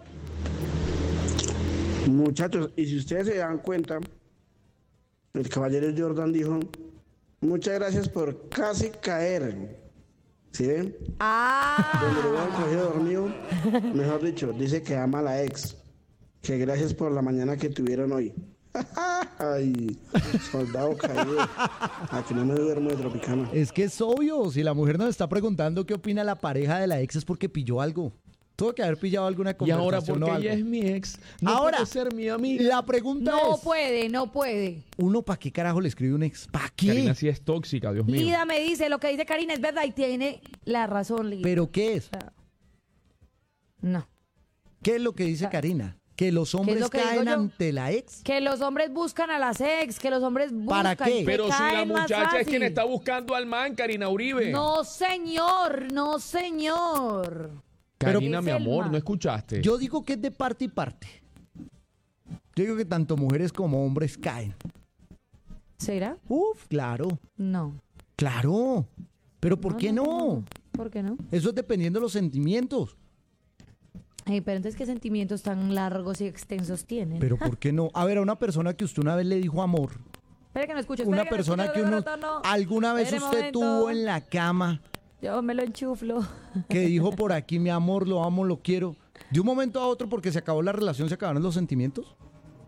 Muchachos, y si ustedes se dan cuenta, el caballero Jordan dijo, muchas gracias por casi caer. ¿Sí ven? Donde lo Ah, hubieran cogido dormido, mejor dicho, dice que ama a la ex. Que gracias por la mañana que tuvieron hoy. Ay, soldado caído. Aquí no me duermo de Tropicana. Es que es obvio, si la mujer nos está preguntando qué opina la pareja de la ex es porque pilló algo. Tuvo que haber pillado alguna Y conversación ahora, o porque algo. ella es mi ex, no Ahora, puede ser mi amiga. La pregunta no es, puede, no puede. ¿uno para qué carajo le escribe un ex? ¿Para qué? Karina sí es tóxica, Dios mío. Lida me dice, lo que dice Karina es verdad y tiene la razón, Lida. ¿Pero qué es? No. ¿Qué es lo que dice Karina? ¿Que los hombres lo que digo caen yo? ante la ex? Que los hombres buscan a las ex, que los hombres buscan. ¿Para qué? que Pero si la caen más muchacha es quien fácil. está buscando al man, Karina Uribe. No, señor, no, señor. Karina, Dice mi el amor, man. ¿no escuchaste? Yo digo que es de parte y parte. Yo digo que tanto mujeres como hombres caen. ¿Será? Uf, claro, No. claro. Pero ¿por No, qué no, no? no, no. ¿Por qué no? Eso es dependiendo de los sentimientos. Ay, pero entonces, ¿qué sentimientos tan largos y extensos tienen? Pero ¿por qué no? A ver, a una persona que usted una vez le dijo amor, Espera que no escucho. una espera no persona escucho, que uno no, no. alguna vez Espere un usted momento. tuvo en la cama, Yo me lo enchuflo. que dijo por aquí mi amor, lo amo, lo quiero, de un momento a otro porque se acabó la relación, se acabaron los sentimientos.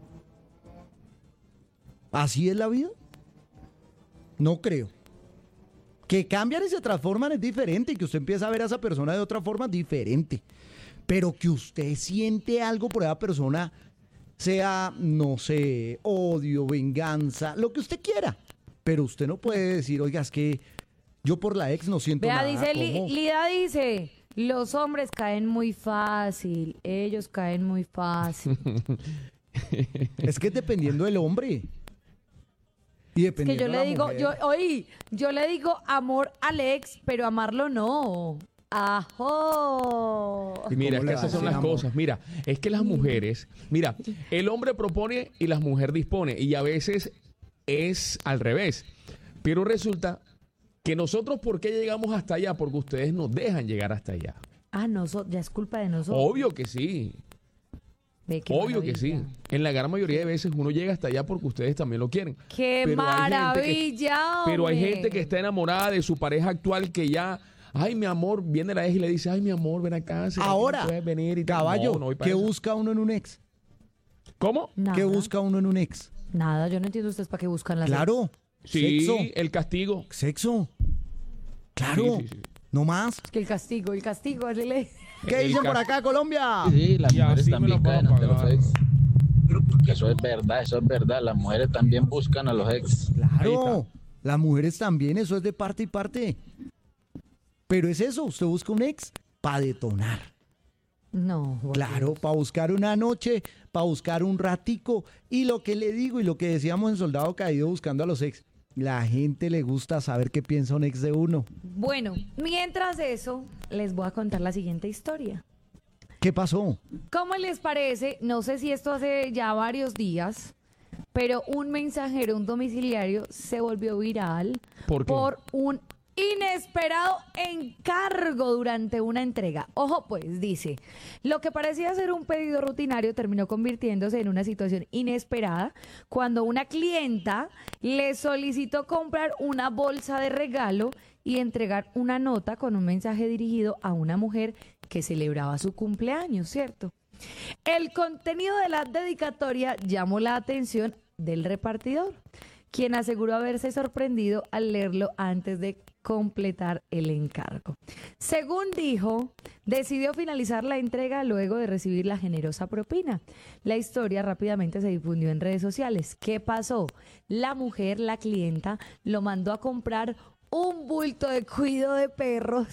¿Así es la vida? No creo. Que cambian y se transforman es diferente y que usted empieza a ver a esa persona de otra forma es diferente. Pero que usted siente algo por esa persona, sea, no sé, odio, venganza, lo que usted quiera. Pero usted no puede decir, oiga, es que yo por la ex no siento Vea, nada. dice, Li- ¿cómo? Lida dice, los hombres caen muy fácil, ellos caen muy fácil. Es que es dependiendo del hombre. Y Es que dependiendo yo de le la digo, mujer. yo, oí, yo le digo amor al ex, pero amarlo no. Ajo. ¿Y Mira, es cómo que le va a esas son decir las amor? cosas. Mira, es que las mujeres, mira, el hombre propone y la mujer dispone. Y a veces es al revés. Pero resulta que nosotros, ¿por qué llegamos hasta allá? Porque ustedes nos dejan llegar hasta allá. Ah, nosotros, ya es culpa de nosotros. Obvio que sí. Ve, qué Obvio que sí. maravilla. En la gran mayoría de veces uno llega hasta allá porque ustedes también lo quieren. ¡Qué Pero hay gente que- maravilla! Pero hay hombre! gente que está enamorada de su pareja actual que ya, ay, mi amor, viene la ex y le dice, ay, mi amor, ven acá. ¿será que Ahora, no puedes venir? Y tal? caballo, No, no voy para ¿qué eso. busca uno en un ex? ¿Cómo? Nada, ¿Qué busca uno en un ex? Nada, yo no entiendo ustedes para qué buscan las Claro, Sí, sexo, el castigo. sexo. Claro, Sí, sí, sí. no más. Es que el castigo, el castigo, Lele. ¿Qué El dicen por ca- acá, Colombia? Sí, las Y mujeres así me también lo puedo caen ante los pagar. ex. Eso es verdad, eso es verdad. Las mujeres también buscan a los ex. Ahí Claro, está. las mujeres también, eso es de parte y parte. Pero es eso, usted busca un ex para detonar. No, Juan. Claro, para buscar una noche, para buscar un ratico. Y lo que le digo y lo que decíamos en Soldado Caído buscando a los ex, la gente le gusta saber qué piensa un ex de uno. Bueno, mientras eso, les voy a contar la siguiente historia. ¿Qué pasó? ¿Cómo les parece? No sé si esto hace ya varios días, pero un mensajero, un domiciliario, se volvió viral ¿Por qué? por un inesperado encargo durante una entrega. Ojo, pues dice, lo que parecía ser un pedido rutinario terminó convirtiéndose en una situación inesperada cuando una clienta le solicitó comprar una bolsa de regalo y entregar una nota con un mensaje dirigido a una mujer que celebraba su cumpleaños, ¿cierto? El contenido de la dedicatoria llamó la atención del repartidor, quien aseguró haberse sorprendido al leerlo antes de completar el encargo. Según dijo, decidió finalizar la entrega luego de recibir la generosa propina. La historia rápidamente se difundió en redes sociales. ¿Qué pasó? La mujer, la clienta, lo mandó a comprar un bulto de cuido de perros,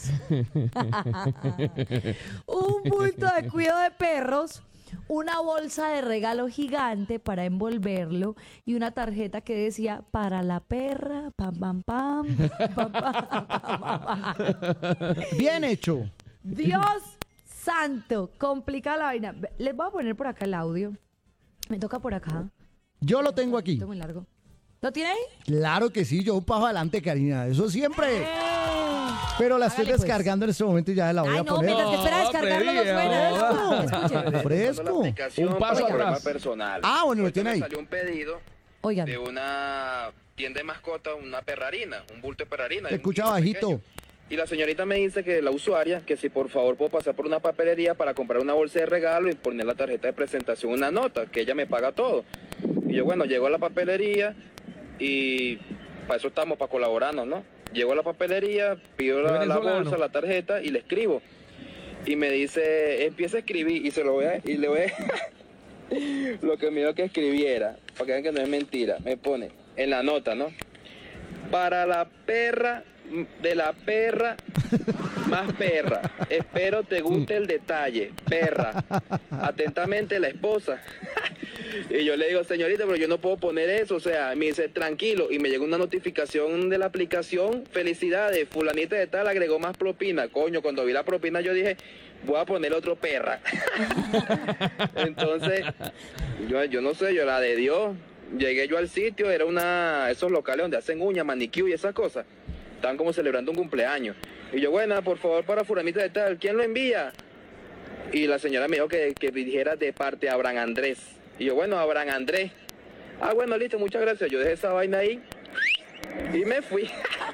un bulto de cuido de perros, una bolsa de regalo gigante para envolverlo y una tarjeta que decía para la perra, pam, pam, pam, pam, pam, pam, pam, pam. Bien hecho. Dios santo, complica la vaina. Les voy a poner por acá el audio. Me toca por acá. Yo lo tengo aquí. Esto es muy largo. ¿Lo tiene ahí? Claro que sí, yo un paso adelante, Karina. Eso siempre. Eh. Pero la estoy Hágale, pues. descargando en este momento y ya la voy Ay, a no, poner. mientras que espera descargarlo, no suena. Escuchen. Fresco. Un paso atrás. Personal. Ah, bueno, lo Ahorita tiene me ahí. Salió un pedido Oigan. de una tienda de mascotas, una perrarina, un bulto de perrarina. Te un escucha niño bajito. pequeño. Y la señorita me dice que la usuaria, que si por favor puedo pasar por una papelería para comprar una bolsa de regalo y poner la tarjeta de presentación, una nota, que ella me paga todo. Y yo, bueno, llego a la papelería y para eso estamos, para colaborarnos, ¿no? Llego a la papelería, pido la, la bolsa, la tarjeta y le escribo. Y me dice, empieza a escribir y se lo voy a, y le voy a lo que me dijo que escribiera, para que vean que no es mentira. Me pone en la nota, ¿no? Para la perra, de la perra, más perra. Espero te guste el detalle, perra. Atentamente, la esposa. Y yo le digo, señorita, pero yo no puedo poner eso. O sea, me dice, tranquilo. Y me llegó una notificación de la aplicación. Felicidades, fulanita de tal agregó más propina. Coño, cuando vi la propina yo dije, voy a poner otro perra. Entonces, yo, yo no sé, yo la de Dios. Llegué yo al sitio, era una esos locales donde hacen uñas, manicure y esas cosas. Estaban como celebrando un cumpleaños. Y yo, bueno, por favor, para fulanita de tal, ¿quién lo envía? Y la señora me dijo que, que dijera de parte a Abraham Andrés. Y yo, bueno, Abraham Andrés. Ah, bueno, listo, muchas gracias. Yo dejé esa vaina ahí y me fui.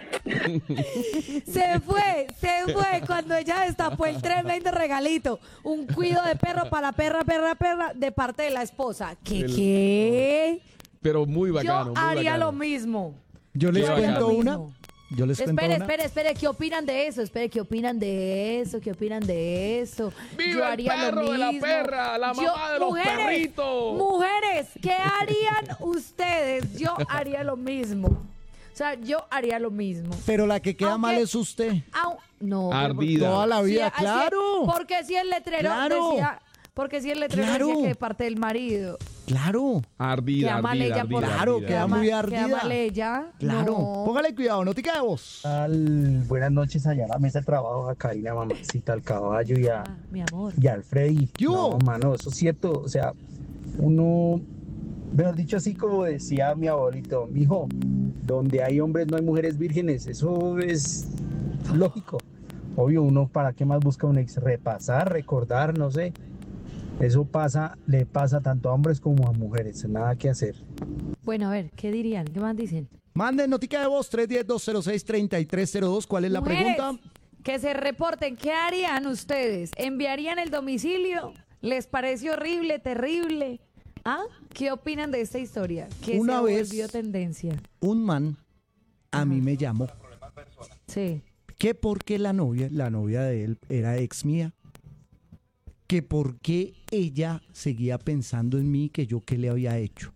Se fue, se fue cuando ella destapó el tremendo regalito. Un cuido de perro para la perra, perra, perra, de parte de la esposa. ¿Qué, El- qué? Pero muy bacano. Yo muy haría bacano. lo mismo. Yo les Qué cuento bacano. una. Yo les cuento Espere, una. espere, espere, ¿qué opinan de eso? Espere, ¿qué opinan de eso? ¿Qué opinan de eso? ¡Viva Yo el haría lo perro de la mismo. perra, la Yo- mamá de los mujeres, perritos! Mujeres, ¿qué harían ustedes? Yo haría lo mismo. O sea, yo haría lo mismo. Pero la que queda Aunque- mal es usted. Au- no, pero Ardida. Toda la vida, Sí, así- claro. Porque si el letrero Claro. decía, porque si el letrero Claro. decía que de parte del marido. Claro. Ardida, Queda mal ardida, ella ardida, por- Claro, ardida. queda ma- muy Queda ardida. mal ella. Claro. No. Póngale cuidado, no te cae voz. Al- buenas noches allá a la mesa de trabajo, a Karina, mamacita, al caballo y a, Ah, mi amor. y al Freddy. ¿Qué hubo? No, mano, eso es cierto. O sea, uno, mejor dicho, así como decía mi abuelito, mijo, donde hay hombres no hay mujeres vírgenes. Eso es lógico. Obvio, uno, ¿para qué más busca un ex? Repasar, recordar, no sé. Eso pasa, le pasa tanto a hombres como a mujeres. Nada que hacer. Bueno, a ver, ¿qué dirían? ¿Qué más dicen? Manden notica de voz tres uno cero, dos cero seis, tres tres cero dos. ¿Cuál es la Mujeres, pregunta? que se reporten. ¿Qué harían ustedes? ¿Enviarían el domicilio? ¿Les parece horrible, terrible? ¿Ah? ¿Qué opinan de esta historia? Que Una se vez- volvió tendencia. Un man a mí me llamó Sí. que porque la novia, la novia de él era ex mía, que porque ella seguía pensando en mí, que yo qué le había hecho.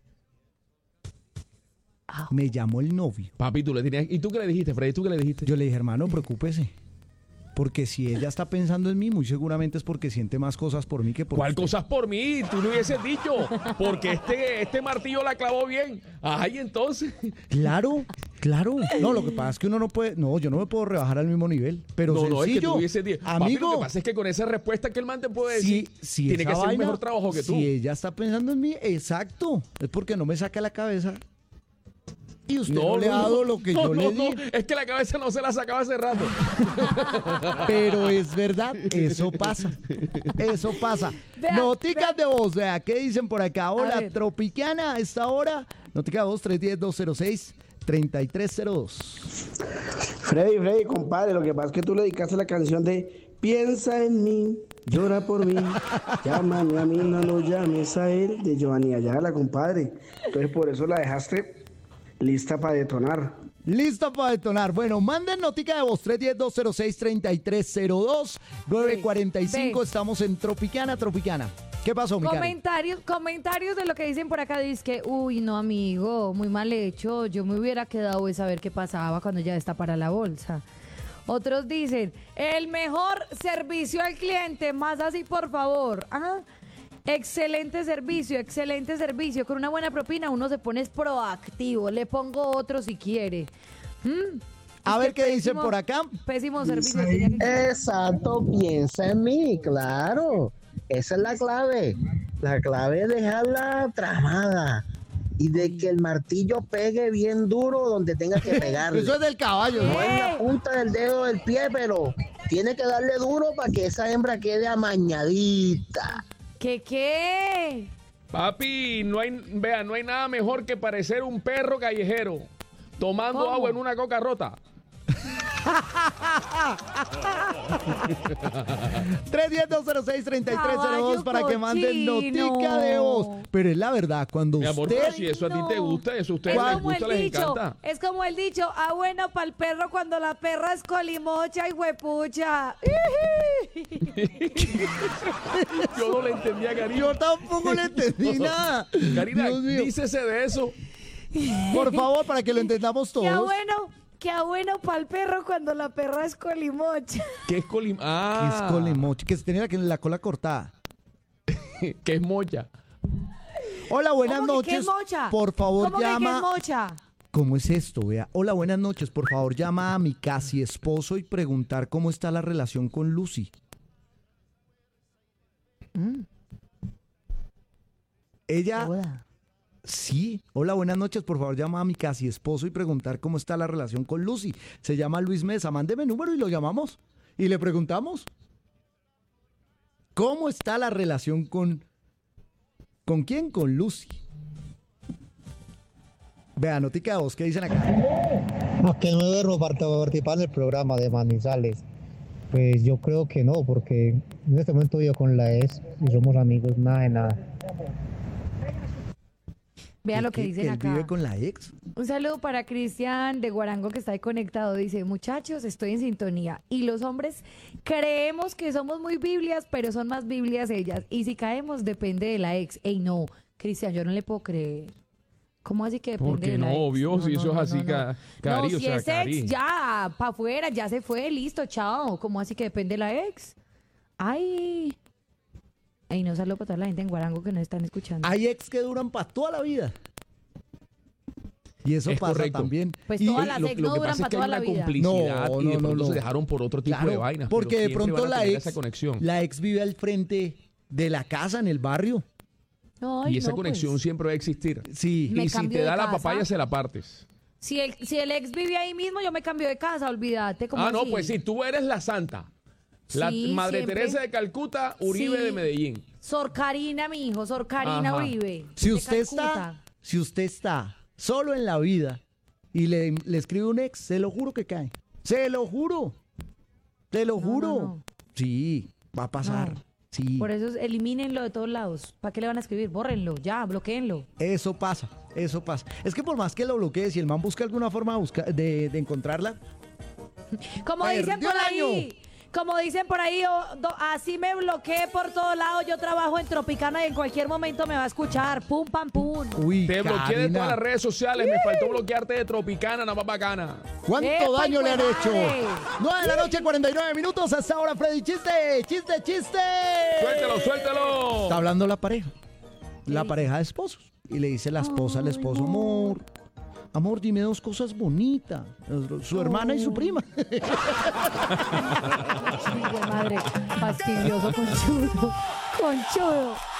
Ah. Me llamó el novio. Papi, tú le tenías... ¿Y tú qué le dijiste, Freddy? ¿Tú qué le dijiste? Yo le dije, hermano, preocúpese. Porque si ella está pensando en mí, muy seguramente es porque siente más cosas por mí que por ¿Cuál usted. cosas por mí? Tú no hubieses dicho. Porque este, este martillo la clavó bien. Ay, entonces. Claro, claro. No, lo que pasa es que uno no puede... No, yo no me puedo rebajar al mismo nivel. Pero no, no, es que sencillo, tú hubieses dicho. Papi, amigo, lo que pasa es que con esa respuesta que el man te puede si, decir, si tiene esa que ser un vaina- mejor trabajo que tú. Si ella está pensando en mí, exacto. Es porque no me saca la cabeza. Y usted no, le ha dado lo que no, yo no, le no, di. es que la cabeza no se la sacaba hace rato. Pero es verdad, eso pasa. Eso pasa. Vea, Noticas de voz, vea, ¿qué dicen por acá? Hola, ver. Tropicana, a esta hora. Notica de voz tres uno cero, dos cero seis, tres tres cero dos. Freddy, Freddy, compadre, lo que pasa es que tú le dedicaste la canción de Piensa en mí, llora por mí, llámame a mí, no lo llames a él, de Giovanni Ayala, compadre. Entonces por eso la dejaste lista para detonar. Lista para detonar. Bueno, manden notica de voz tres uno cero, dos cero seis, tres tres cero dos, nueve cuarenta y cinco. Ve. Estamos en Tropicana, Tropicana. ¿Qué pasó, mi Karen? Comentarios, comentarios de lo que dicen por acá. Dice que, uy, no, amigo, muy mal hecho. Yo me hubiera quedado de saber qué pasaba cuando ya está para la bolsa. Otros dicen, el mejor servicio al cliente, más así, por favor. Ajá. Excelente servicio, excelente servicio. Con una buena propina uno se pone proactivo. Le pongo otro si quiere. ¿Mm? A ver qué Pésimo- dicen por acá. Pésimo servicio. tenía que- Exacto, piensa en mí, claro. Esa es la clave. La clave es dejarla tramada y de que el martillo pegue bien duro donde tenga que pegarle. Eso es del caballo, No ¿no? en la punta del dedo del pie, pero tiene que darle duro para que esa hembra quede amañadita. ¿Qué qué? Papi, no hay, vea, no hay nada mejor que parecer un perro callejero tomando ¿Cómo? agua en una coca rota. tres uno cero, dos cero seis, tres tres cero dos Caballo para que manden cochino. notica de voz. Pero es la verdad, cuando Mi amor, usted... pero si eso a ti te gusta, eso a ustedes Es les como gusta, el les dicho, encanta. es como el dicho, ah bueno para el perro cuando la perra es colimocha y huepucha. Yo no le entendía, Karina. Yo tampoco le entendí nada. Karina, Dios mío. dícese de eso. Por favor, para que lo entendamos Qué todos. bueno, qué bueno para el perro cuando la perra es colimocha. ¿Qué es colim? Ah, Es colimocho, que se tenía la, la cola cortada. que es mocha. Hola, buenas ¿Cómo que qué noches. es mocha? Por favor, ¿Cómo que qué llama. es mocha? ¿Cómo es esto? Vea. Hola, buenas noches. Por favor, llama a mi casi esposo y preguntar cómo está la relación con Lucy. Ella. Joda. Sí. Hola, buenas noches. Por favor, llama a mi casi esposo y preguntar cómo está la relación con Lucy. Se llama Luis Mesa. Mándeme número y lo llamamos. Y le preguntamos. ¿Cómo está la relación con... ¿Con quién? Con Lucy. Vea, notica de voz, ¿qué dicen acá? ¿A que no debo participar en el programa de Manizales? Pues yo creo que no, porque en este momento yo con la ex y somos amigos, nada de nada. Vea lo que ¿Qué- dicen él acá. vive con la ex? Un saludo para Cristian de Guarango que está ahí conectado. Dice, muchachos, estoy en sintonía. Y los hombres creemos que somos muy biblias, pero son más biblias ellas. Y si caemos, depende de la ex. Ey, no, Cristian, yo no le puedo creer. ¿Cómo así que depende Porque de la no, ex? obvio, si eso es así, ca- No, Cari, o si sea, es Cari. ex, ya, para afuera, ya se fue, listo, chao. ¿Cómo así que depende de la ex? Ay. Ey, no, saludo para toda la gente en Guarango que nos están escuchando. Hay ex que duran para toda la vida. Y eso Es pasa correcto. también. Pues Y- todas las Lo, ex lo no que duran pasa es para que toda hay la una vida. complicidad No, y de no, no, pronto no. se dejaron por otro tipo Claro, de vainas. porque pero de siempre pronto van a la tener ex, esa conexión. la ex vive al frente de la casa, en el barrio. Ay, y esa no, conexión pues. siempre va a existir. Sí. Me Y si cambio te de da la casa. papaya, se la partes. Si el, si el ex vive ahí mismo, yo me cambio de casa, olvídate. ¿Cómo Ah, no, así? pues sí, tú eres la santa. La Sí, Madre siempre. Teresa de Calcuta, Uribe Sí. de Medellín. Sor Karina, mi hijo, Sor Karina Ajá. Uribe. Si de usted Calcuta. está, si usted está solo en la vida y le, le escribe un ex, se lo juro que cae. Se lo juro. Te lo No, juro. no, no. Sí, va a pasar. No. Sí. Por eso elimínenlo de todos lados. ¿Para qué le van a escribir? Bórrenlo, ya, bloqueenlo. Eso pasa, eso pasa. Es que por más que lo bloquee, si el man busca alguna forma de, busca- de, de encontrarla, Como Perdió dicen por el año. ahí, como dicen por ahí, oh, do- así me bloqueé por todos lados. Yo trabajo en Tropicana y en cualquier momento me va a escuchar. Pum, pam, pum. uy, Te bloqueé de Karina, todas las redes sociales. Me faltó bloquearte de Tropicana, nada más bacana. ¿cuánto ¡Epa, daño le han hijo de hecho? madre! nueve de la noche, cuarenta y nueve minutos. Hasta ahora, Freddy, chiste, chiste, chiste. Suéltalo, suéltalo. Está hablando la pareja, la pareja de esposos. Y le dice la esposa al esposo, amor, amor, dime dos cosas bonitas. Su hermana y su prima. Hijo de madre, fastidioso, conchudo, conchudo.